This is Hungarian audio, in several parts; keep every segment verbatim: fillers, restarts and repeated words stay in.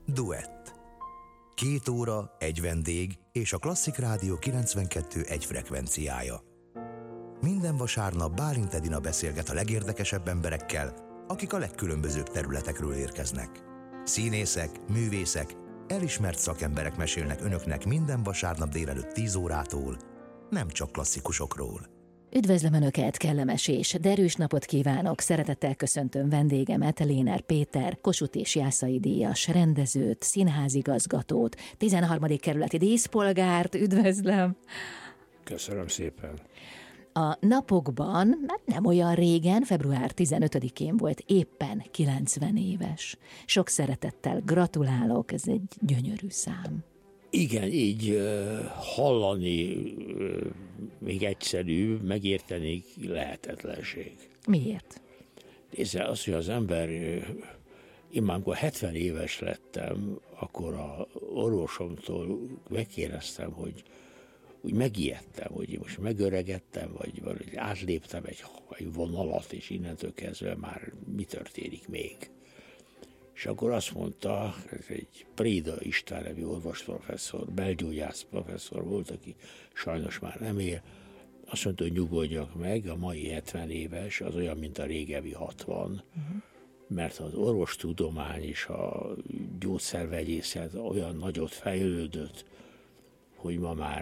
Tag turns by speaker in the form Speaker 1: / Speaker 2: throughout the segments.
Speaker 1: Duett. Két óra, egy vendég és a Klasszik Rádió kilencvenkettő egy frekvenciája. Minden vasárnap Bálint Edina beszélget a legérdekesebb emberekkel, akik a legkülönbözőbb területekről érkeznek. Színészek, művészek, elismert szakemberek mesélnek önöknek minden vasárnap délelőtt tíz órától, nem csak klasszikusokról.
Speaker 2: Üdvözlöm Önöket, kellemes és derűs napot kívánok! Szeretettel köszöntöm vendégemet, Léner Péter, Kossuth és Jászai díjas rendezőt, színházigazgatót, tizenharmadik kerületi díszpolgárt, üdvözlöm!
Speaker 3: Köszönöm szépen!
Speaker 2: A napokban, hát nem olyan régen, február tizenötödikén volt éppen kilencven éves. Sok szeretettel gratulálok, ez egy gyönyörű szám.
Speaker 3: Igen, így hallani még egyszerű, megérteni lehetetlenség.
Speaker 2: Miért?
Speaker 3: Nézze, az, hogy az ember, én már amikor hetven éves lettem, akkor a orvosomtól megkérdeztem, hogy úgy megijedtem, hogy most megöregedtem, vagy, vagy átléptem egy, egy vonalat, és innentől kezdve már mi történik még. És akkor azt mondta, ez egy Préda István nevű orvosprofesszor, belgyógyász professzor volt, aki sajnos már nem él, azt mondta, hogy nyugodjak meg, a mai hetven éves az olyan, mint a régebbi hatvan, uh-huh. mert az orvostudomány és a gyógyszervegyészet olyan nagyot fejlődött, hogy ma már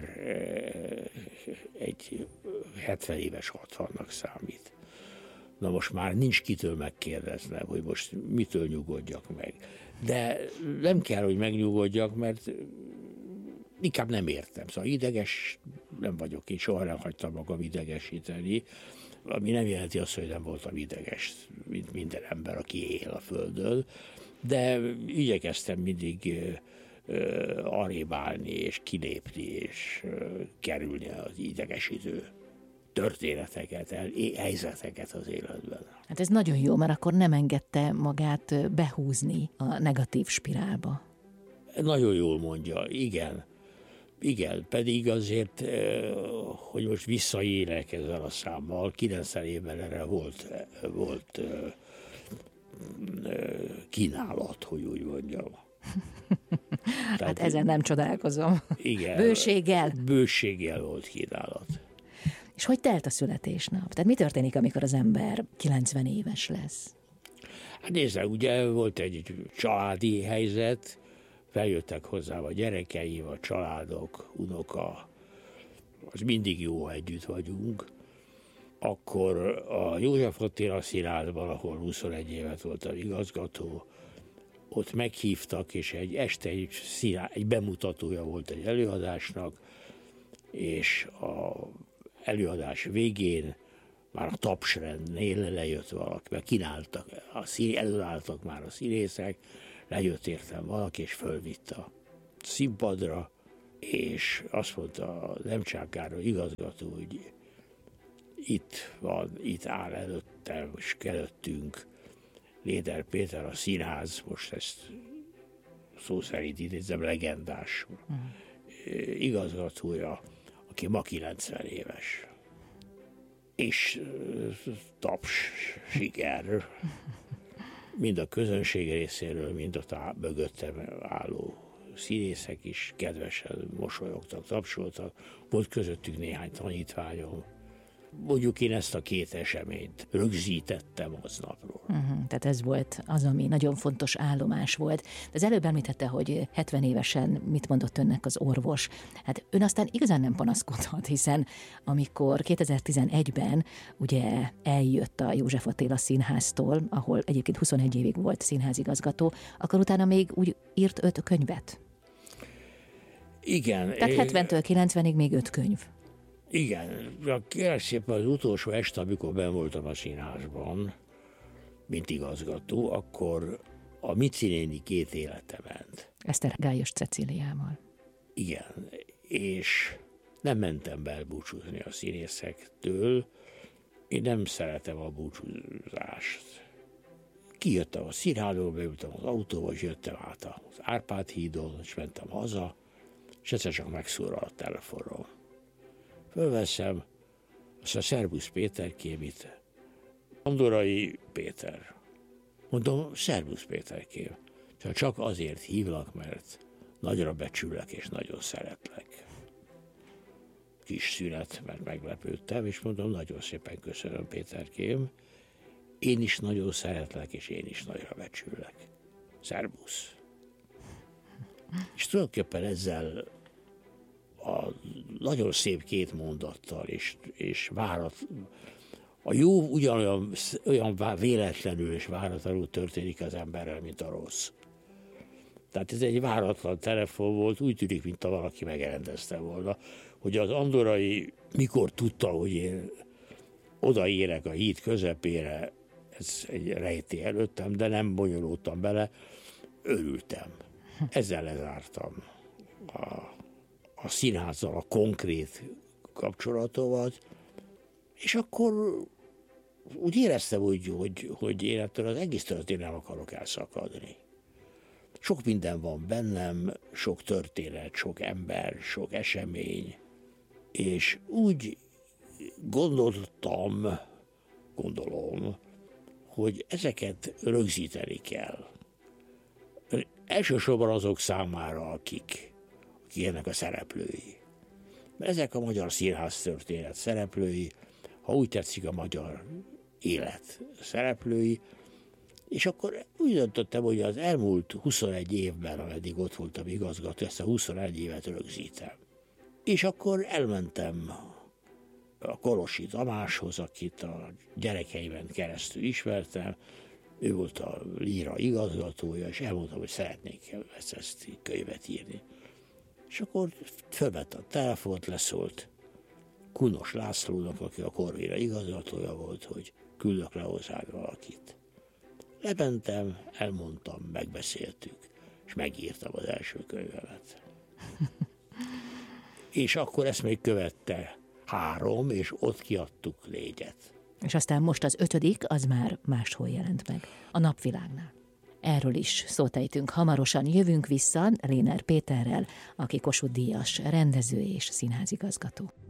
Speaker 3: egy hetven éves hatvannak számít. Na most már nincs kitől megkérdeznem, hogy most mitől nyugodjak meg. De nem kell, hogy megnyugodjak, mert inkább nem értem. Szóval ideges nem vagyok, én soha nem hagytam magam idegesíteni, ami nem jelenti azt, hogy nem voltam ideges, mint minden ember, aki él a Földön, de igyekeztem mindig arrébb állni, és kilépni, és kerülni az idegesítő történeteket, el, helyzeteket az életben.
Speaker 2: Hát ez nagyon jó, mert akkor nem engedte magát behúzni a negatív spirálba.
Speaker 3: Nagyon jól mondja, igen. Igen, pedig azért, hogy most visszaélek ezzel a számmal, kilencven évvel erre volt, volt kínálat, hogy úgy mondjam.
Speaker 2: Hát tehát, ezen nem csodálkozom.
Speaker 3: Igen.
Speaker 2: Bőséggel.
Speaker 3: Bőséggel volt kínálat.
Speaker 2: És hogy telt a születésnap? Tehát mi történik, amikor az ember kilencven éves lesz?
Speaker 3: Hát nézze, ugye volt egy családi helyzet, feljöttek hozzá a gyerekeim, a családok, unoka, az mindig jó, ha együtt vagyunk. Akkor a József Attila Színházban, ahol huszonegy évet voltam igazgató, ott meghívtak, és egy este egy, színház, egy bemutatója volt egy előadásnak, és a előadás végén már a tapsrendnél lejött valaki, mert kínáltak, a szín, előálltak már a színészek, lejött értem valaki, és fölvitt a színpadra, és azt mondta a Nemcsák Károly igazgató, hogy itt van, itt áll előttem, és előttünk Léner Péter, a színház, most ezt szó szerint idézem, legendás uh-huh. igazgatója, aki ma kilencven éves. És taps, siker, mind a közönség részéről, mind a tá- mögöttem álló színészek is kedvesen mosolyogtak, tapsoltak. Volt közöttük néhány tanítványom. Mondjuk én ezt a két eseményt rögzítettem aznapról.
Speaker 2: Uh-huh, tehát ez volt az, ami nagyon fontos állomás volt. De az előbb említette, hogy hetven évesen mit mondott önnek az orvos. Hát ön aztán igazán nem panaszkodhat, hiszen amikor kétezer-tizenegyben ugye eljött a József Attila Színháztól, ahol egyébként huszonegy évig volt színházigazgató, akkor utána még úgy írt öt könyvet.
Speaker 3: Igen.
Speaker 2: Tehát hetventől kilencvenig még öt könyv.
Speaker 3: Igen, kérlek szépen az utolsó este, amikor benn voltam a színházban, mint igazgató, akkor a Mici néni két élete ment.
Speaker 2: Eszter Gályos Cecíliával.
Speaker 3: Igen, és nem mentem be elbúcsúzni a színészektől, én nem szeretem a búcsúzást. Kijöttem a színházból, beültem az autóba, és jöttem át az Árpád hídon, és mentem haza, és egyszer csak megszólal a telefonról. Fölveszem, azt a Szerbusz Péterkém itt. Andorai Péter. Mondom, Szerbusz Péterkém. Csak azért hívlak, mert nagyra becsüllek és nagyon szeretlek. Kis szünet, mert meglepődtem, és mondom, nagyon szépen köszönöm, Péterkém. Én is nagyon szeretlek, és én is nagyra becsüllek. Szervusz! És tulajdonképpen ezzel a nagyon szép két mondattal, és, és várat, a jó ugyanolyan olyan véletlenül és váratlanul történik az emberrel, mint a rossz. Tehát ez egy váratlan telefon volt, úgy tűnik, mint ha valaki megrendezte volna, hogy az andorai mikor tudta, hogy én odaérek a híd közepére, ez egy rejtély előttem, de nem bonyolultam bele, örültem. Ezzel lezártam a, a színházzal a konkrét kapcsolatomat, és akkor úgy éreztem, hogy, hogy, hogy én ettől az egész történet nem akarok elszakadni. Sok minden van bennem, sok történet, sok ember, sok esemény, és úgy gondoltam, gondolom, hogy ezeket rögzíteni kell. Elsősorban azok számára, akik, akik ennek a szereplői. Mert ezek a magyar színház történet szereplői, ha úgy tetszik, a magyar élet szereplői, és akkor úgy döntöttem, hogy az elmúlt huszonegy évben, ameddig ott voltam igazgató, ezt a huszonegy évet rögzítem. És akkor elmentem a Kolosi Tamáshoz, akit a gyerekeimen keresztül ismertem, ő volt a Líra igazgatója, és elmondtam, hogy szeretnék ezt könyvet írni. És akkor fölvette a telefont, leszólt Kunos Lászlónak, aki a Corvina igazgatója volt, hogy küldök le hozzád valakit. Lementem, elmondtam, megbeszéltük, és megírtam az első könyvemet. És akkor ezt még követte három, és ott kiadtuk négyet.
Speaker 2: És aztán most az ötödik, az már máshol jelent meg, a Napvilágnál. Erről is szót ejtünk hamarosan, jövünk vissza Léner Péterrel, aki Kossuth-díjas rendező és színházigazgató.